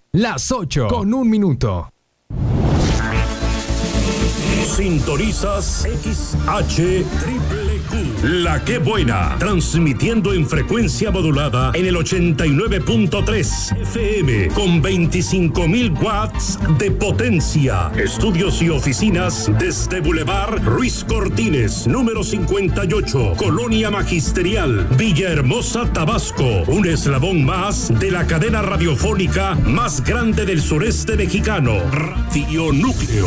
Las 8:01. Sintonizas XHQQ, La Que Buena, transmitiendo en frecuencia modulada en el 89.3 FM con 25,000 watts de potencia. Estudios y oficinas desde Boulevard Ruiz Cortines, número 58, Colonia Magisterial, Villahermosa, Tabasco. Un eslabón más de la cadena radiofónica más grande del sureste mexicano, Radio Núcleo.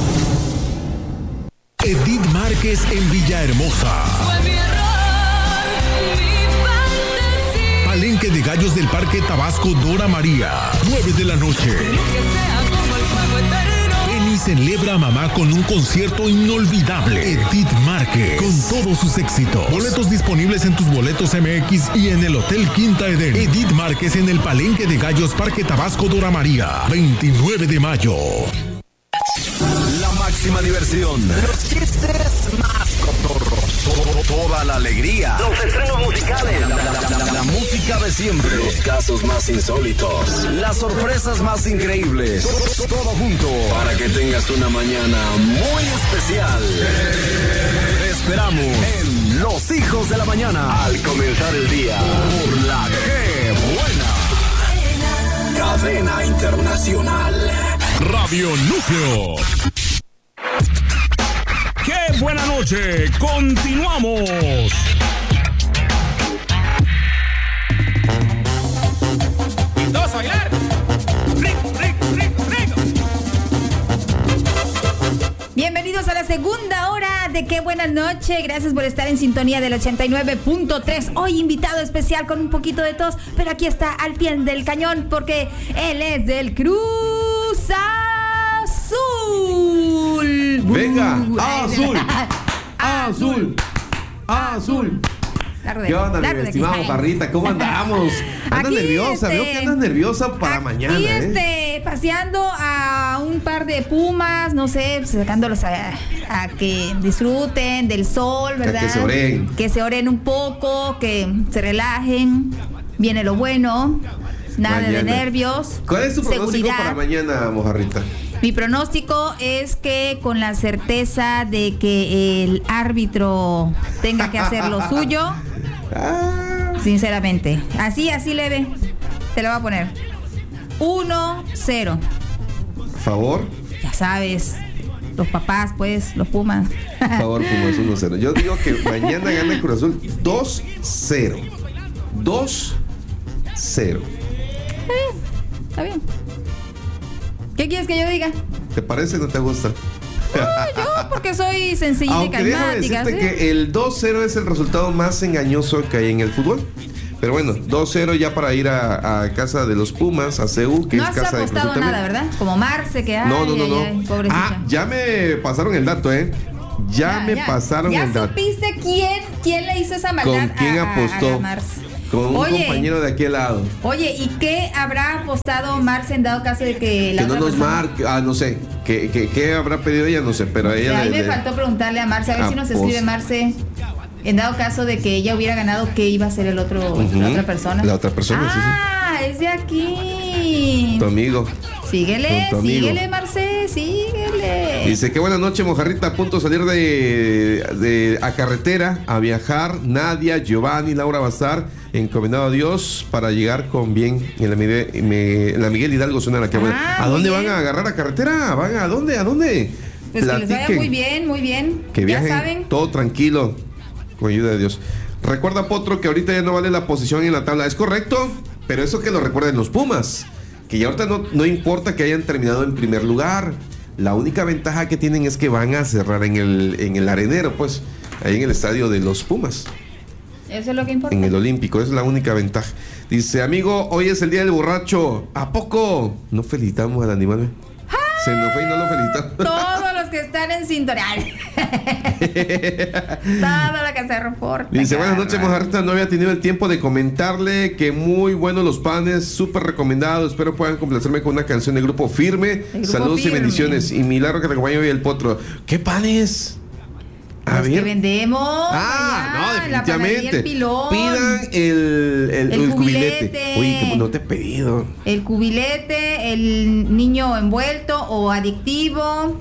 Edith Márquez en Villahermosa. Fue mi error, mi fantasía. Palenque de Gallos del Parque Tabasco, Dora María. 9 de la noche. Que sea como el fuego eterno. Penny celebra a mamá con un concierto inolvidable. Edith Márquez, con todos sus éxitos. Boletos disponibles en tus boletos MX y en el Hotel Quinta Eden. Edith Márquez en el Palenque de Gallos Parque Tabasco, Dora María. 29 de mayo. La máxima diversión, los chistes más cotorros, toda la alegría, los estrenos musicales, la música de siempre, los casos más insólitos, las sorpresas más increíbles, todo junto para que tengas una mañana muy especial. Te esperamos en Los Hijos de la Mañana al comenzar el día por La Que Buena, cadena internacional. Radio Núcleo. ¡Qué buena noche! ¡Continuamos! ¡Todos a bailar! ¡Rico, rico, rico, rico! Bienvenidos a la segunda hora de Qué Buena Noche. Gracias por estar en sintonía del 89.3. Hoy invitado especial con un poquito de tos, pero aquí está al pie del cañón porque él es del Cruz Azul. Venga, azul, azul, azul. ¿Qué onda, mi estimado Parrita? ¿Cómo andamos? Andas nerviosa, veo que andas nerviosa para mañana. Y paseando a un par de pumas, no sé, sacándolos a que disfruten del sol, ¿verdad? Que se oren. Que se oren un poco, que se relajen. Viene lo bueno, nada mañana. de nervios. ¿Cuál es tu pronóstico seguridad para mañana, mojarrita? Mi pronóstico es que con la certeza de que el árbitro tenga que hacer lo suyo, sinceramente, así leve, te lo voy a poner 1-0. ¿Favor? Ya sabes, los papás, pues, los Pumas. Favor, Pumas 1-0. Yo digo que mañana gana el Cruz Azul 2-0. 2-0. Está bien. ¿Qué quieres que yo diga? ¿Te parece o no te gusta? Yo porque soy sencillita Aunque y déjame calmática. decirte que el 2-0 es el resultado más engañoso que hay en el fútbol. Pero bueno, 2-0 ya para ir a casa de los Pumas, a CU, que no es has casa de Cruz Azul apostado nada, también. ¿verdad? Como Marce, que hay. No. Pobrecita. Ya me pasaron el dato, Ya me pasaron el dato. ¿Ya supiste quién le hizo esa maldad? ¿Con quién apostó? A la Marce? Con un compañero de aquel lado. Oye, ¿y qué habrá apostado Marce en dado caso de que la Que no otra nos persona... marque. No sé. ¿Qué habrá pedido ella? No sé, pero a ella A mí me faltó preguntarle a Marce, a ver si nos escribe Marce. En dado caso de que ella hubiera ganado, ¿qué iba a ser la otra persona? La otra persona, sí. Es de aquí. Tu amigo. Síguele, Marce, síguele. Dice, qué buena noche, mojarrita, a punto de salir a carretera, a viajar, Nadia, Giovanni, Laura Bazar, encomendado a Dios para llegar con bien en la Miguel Hidalgo suena la que buena. ¿A dónde van a agarrar la carretera? ¿Van a dónde? Pues que les vaya muy bien. Que viajen, ya saben. todo tranquilo, con ayuda de Dios. Recuerda, Potro, que ahorita ya no vale la posición en la tabla, es correcto, pero eso que lo recuerden los Pumas, que ya ahorita no importa que hayan terminado en primer lugar. La única ventaja que tienen es que van a cerrar en el arenero, pues, ahí en el estadio de los Pumas. Eso es lo que importa. En el Olímpico, esa es la única ventaja. Dice, amigo, hoy es el día del borracho. ¿A poco? No felicitamos al animal. Se nos fue y no lo felicitamos. Todos los que están en sintonía. Todo lo que se reporta. Dice, buenas noches, mojarrita. No había tenido el tiempo de comentarle que muy buenos los panes, súper recomendados. Espero puedan complacerme con una canción del Grupo Firme. Saludos y bendiciones. Y milagro que te acompañe hoy el Potro. ¿Qué panes? A los ver. que vendemos. No, definitivamente. El pilón. Pidan el cubilete. Oye, que no te he pedido. El cubilete, el niño envuelto o adictivo.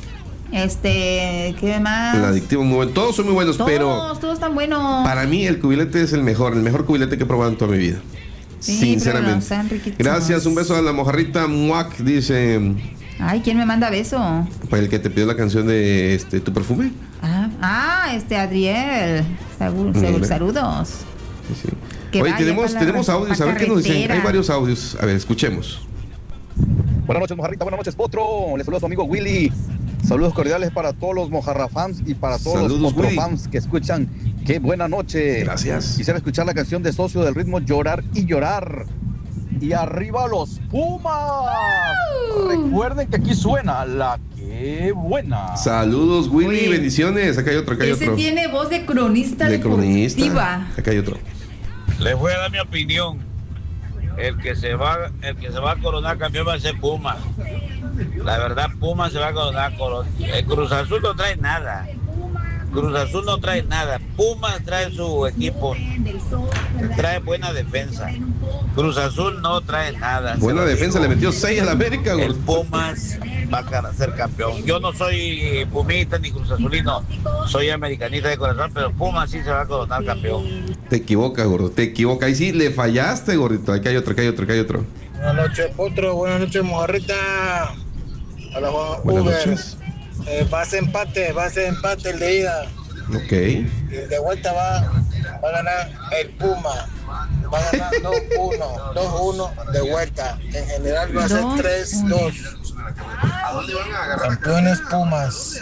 ¿Qué más? El adictivo muy bueno. Todos son muy buenos, pero todos están buenos. para mí el cubilete es el mejor cubilete que he probado en toda mi vida. Sí, sinceramente. están riquitos. Gracias, un beso a la mojarrita Muac, dice. Ay, ¿quién me manda beso? Para el que te pidió la canción de tu perfume. Adriel. Saludos. Sí. Oye, tenemos audios, a ver qué nos dicen. Hay varios audios. A ver, escuchemos. Buenas noches, mojarrita. Buenas noches, Potro. Les saludo a su amigo Willy. Saludos cordiales para todos los mojarra fans y para todos los Potro fans que escuchan. Qué buena noche. Gracias. Quisiera escuchar la canción de Socio del Ritmo, Llorar y Llorar. Y arriba los Pumas. Recuerden que aquí suena la que buena. Saludos, Willy. Oye, bendiciones. Acá hay otro. Ese tiene voz de cronista deportiva. Acá hay otro. Les voy a dar mi opinión. El que se va a coronar campeón va a ser Puma. La verdad, Puma se va a coronar. El Cruz Azul no trae nada. Puma trae su equipo. Trae buena defensa. Cruz Azul no trae nada. Buena defensa, le metió 6 a la América. El Pumas va a ser campeón. Yo no soy pumita ni Cruz Azulino. Soy americanista de corazón, pero Pumas sí se va a coronar campeón. Te equivocas, gordo. Ahí sí le fallaste, gordito. Acá hay otro. Buenas noches, Potro. Buenas noches, mojarrita. Hola, Juan. Buenas Uber. noches. Va a ser empate el de ida. Ok. Y de vuelta va a ganar el Puma. Va a ganar 2-1 de vuelta. En general va a ser 3-2. ¿A dónde van a agarrar? Campeones Pumas.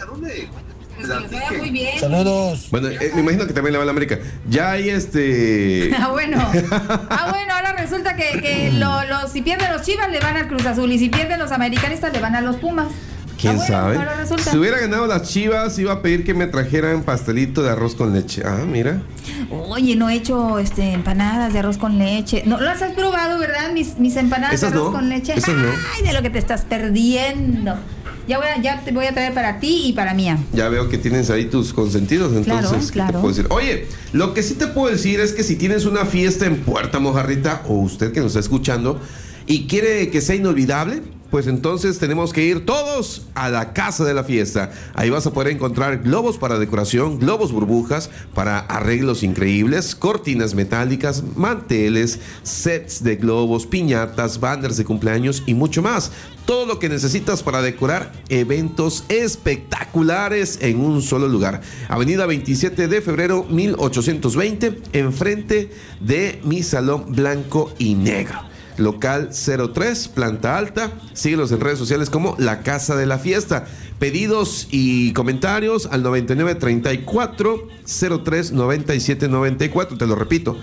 Muy bien. Saludos. Bueno, me imagino que también le va a la América. Ya hay bueno, ahora resulta que si pierden los Chivas le van al Cruz Azul y si pierden los americanistas le van a los Pumas. ¿Quién sabe? Resulta. Si hubiera ganado las Chivas, iba a pedir que me trajeran pastelito de arroz con leche. Mira. Oye, no he hecho empanadas de arroz con leche. No las has probado, ¿verdad? Mis empanadas de arroz con leche. Esas no. Ay, de lo que te estás perdiendo. Ya te voy a traer para ti y para mía. Ya veo que tienes ahí tus consentidos, entonces, claro. ¿qué te puedo decir? Oye, lo que sí te puedo decir es que si tienes una fiesta en Puerta Mojarrita, o usted que nos está escuchando, y quiere que sea inolvidable, pues entonces tenemos que ir todos a la casa de la fiesta. Ahí vas a poder encontrar globos para decoración, globos burbujas para arreglos increíbles, cortinas metálicas, manteles, sets de globos, piñatas, banners de cumpleaños y mucho más. Todo lo que necesitas para decorar eventos espectaculares en un solo lugar. Avenida 27 de febrero 1820, enfrente de mi salón blanco y negro. Local 03, planta alta. Síguenos en redes sociales como La Casa de la Fiesta. Pedidos y comentarios al 9934 03 97 94. Te lo repito,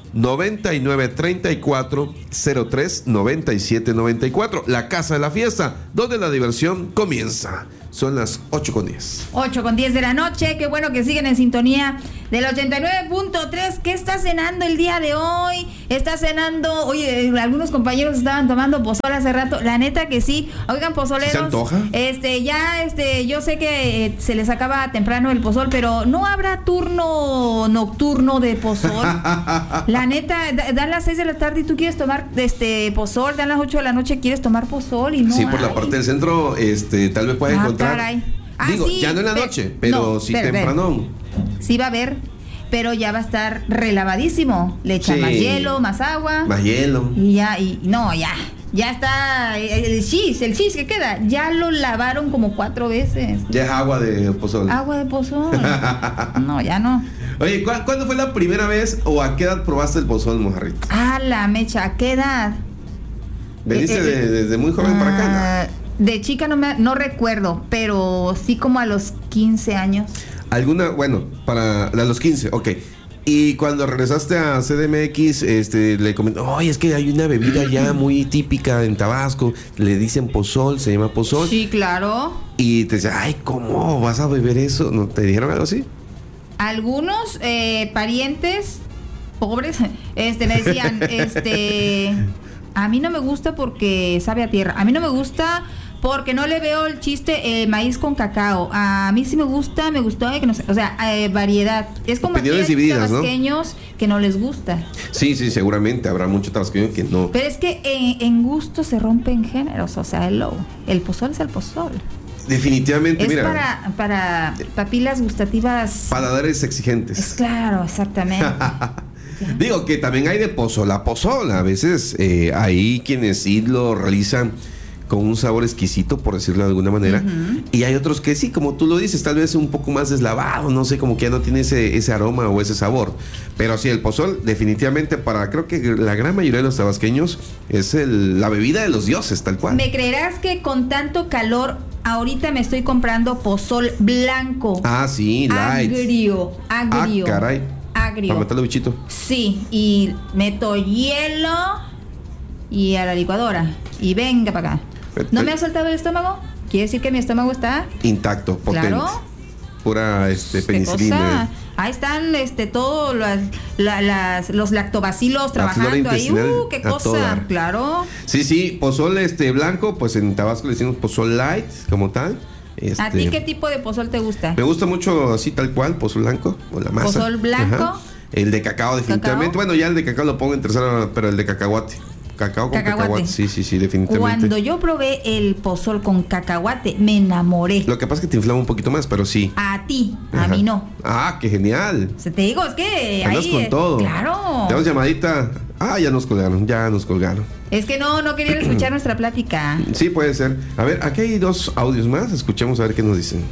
9934 03 97 94. La Casa de la Fiesta, donde la diversión comienza. Son las 8:10. 8:10 de la noche. Qué bueno que siguen en sintonía del 89.3. ¿Qué está cenando el día de hoy? Está cenando. Oye, algunos compañeros estaban tomando pozole hace rato. La neta que sí. Oigan, pozoleros. ¿Se antoja? Yo sé que se les acaba temprano el pozol, pero no habrá turno nocturno de pozol. La neta, dan las 6 de la tarde y tú quieres tomar pozol. Dan las 8 de la noche quieres tomar pozol y no. Sí, por la parte del centro, tal vez puedas encontrar. Digo, sí, ya no en la noche, pero sí temprano. Sí va a haber, pero ya va a estar relavadísimo. Le echan más hielo, más agua. Más hielo. Y ya está el cheese que queda. Ya lo lavaron como 4 veces. Ya es agua de pozol. Agua de pozol. No, ya no. Oye, ¿cuándo fue la primera vez o a qué edad probaste el pozol, mojarrita? La mecha, ¿a qué edad? ¿Veniste desde muy joven para acá? ¿No? De chica no recuerdo, pero sí como a los 15 años. Para los 15, ok. Y cuando regresaste a CDMX, le comentó, oye, es que hay una bebida ya muy típica en Tabasco, le dicen pozol, se llama pozol. Sí, claro. Y te decía, ay, ¿cómo vas a beber eso? ¿No te dijeron algo así? Algunos parientes pobres, me decían, a mí no me gusta porque sabe a tierra. A mí no me gusta porque no le veo el chiste maíz con cacao. A mí sí me gustó, que no sé, o sea, variedad. Es como opiniones que hay divididas, tabasqueños, ¿no?, que no les gusta. Sí, seguramente habrá mucho tabasqueño que no. Pero es que en gusto se rompen géneros, o sea, el pozol es el pozol. Definitivamente, es mira. para papilas gustativas. Paladares exigentes. Es claro, exactamente. Digo que también hay de pozol a pozol. A veces hay quienes sí lo realizan con un sabor exquisito, por decirlo de alguna manera. Y hay otros que sí, como tú lo dices, tal vez un poco más deslavado, no sé, como que ya no tiene ese aroma o ese sabor. Pero sí, el pozol definitivamente creo que la gran mayoría de los tabasqueños es la bebida de los dioses, tal cual. ¿Me creerás que con tanto calor ahorita me estoy comprando pozol blanco? Ah, sí, light. Agrio. Ah, caray. Agrio. Para matar al bichito. Sí, y meto hielo y a la licuadora. Y venga para acá. ¿No me ha soltado el estómago? Quiere decir que mi estómago está intacto, potente. Claro. Pura penicilina. Ahí están todos los lactobacilos trabajando ahí. Qué cosa, claro. Sí, pozol blanco, pues en Tabasco le decimos pozol light, como tal. ¿A ti qué tipo de pozol te gusta? Me gusta mucho así tal cual, pozol blanco o la masa. Pozol blanco. Ajá. El de cacao definitivamente. Bueno, ya el de cacao lo pongo en tercera, pero el de cacahuate. Cacao con cacahuate. Sí, definitivamente. Cuando yo probé el pozol con cacahuate, me enamoré. Lo que pasa es que te inflama un poquito más, pero sí. A ti, a mí no. Ah, qué genial. Te digo, es que andas ahí con todo. Claro. Tenemos llamadita. Ya nos colgaron. Es que no querían escuchar nuestra plática. Sí, puede ser. A ver, aquí hay 2 audios más. Escuchemos a ver qué nos dicen.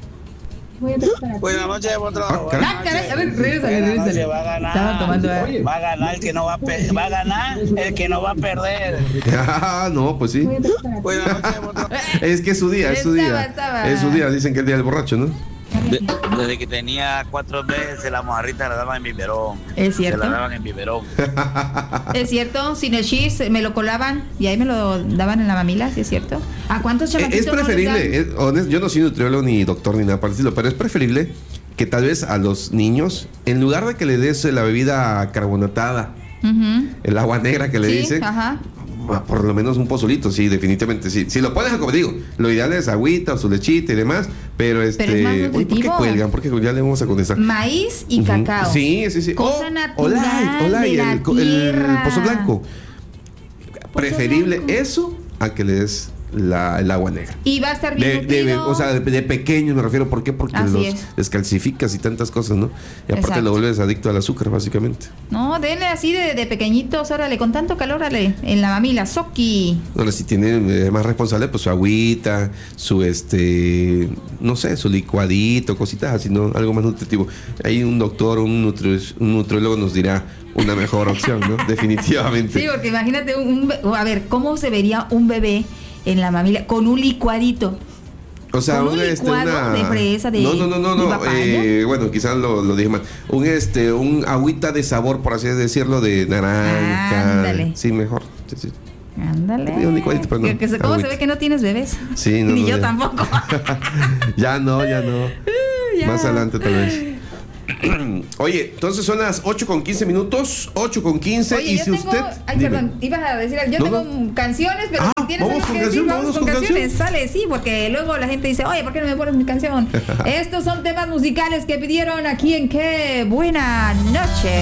Buenas noches, caray, a ver, regrésale. Va a ganar. Estaba tomando. Va a ganar el que no va a ganar, el que no va a perder. No, pues sí. Buenas noches, es que es su día, es su día. Es su día, dicen que es el día del borracho, ¿no? Desde que tenía 4 meses, la mojarrita la daban en biberón. ¿Es cierto? Se la daban en biberón. ¿Es cierto? Sin el cheese me lo colaban y ahí me lo daban en la mamila, ¿sí es cierto? ¿A cuántos chamaquitos? Es preferible, yo no soy nutriólogo ni doctor ni nada parecido, pero es preferible que tal vez a los niños, en lugar de que le des la bebida carbonatada, el agua negra que le dicen, por lo menos un pozolito, sí, definitivamente, sí. Si lo pones, como digo, lo ideal es agüita o su lechita y demás, pero es más nutritivo. ¿Por qué cuelgan? Porque ya le vamos a contestar. Maíz y cacao. Sí. Cosa natural light, de la tierra. el pozol blanco. Preferible eso a que le des el agua negra. Y va a estar bien nutrido. O sea, de pequeño me refiero. ¿Por qué? Porque los descalcificas y tantas cosas, ¿no? Y aparte lo vuelves adicto al azúcar, básicamente. No, denle así de pequeñitos, órale, con tanto calor, órale, en la mamila, soqui. Ahora, si tiene más responsable, pues su agüita, su no sé, su licuadito, cositas así, ¿no? Algo más nutritivo. Ahí un doctor, un nutriólogo nos dirá una mejor opción, ¿no? Definitivamente. Sí, porque imagínate a ver, ¿cómo se vería un bebé en la mamila con un licuadito? O sea, un licuado de fresa, de no. Bueno, quizás lo dije mal. Un agüita de sabor, por así decirlo, de naranja. Ándale. Sí, mejor. Sí. Ándale. Un licuadito, pero no. ¿Cómo se ve que no tienes bebés? Sí, no. Ni yo tampoco. Ya no. Ya. Más adelante tal vez. Oye, entonces son las 8:15. 8:15. Oye, y si usted. Perdón, ibas a decir, yo tengo canciones, pero si tienes algo que decir, vamos con canciones. Sale, sí, porque luego la gente dice, oye, ¿por qué no me pones mi canción? Estos son temas musicales que pidieron aquí en Qué Buena Noche.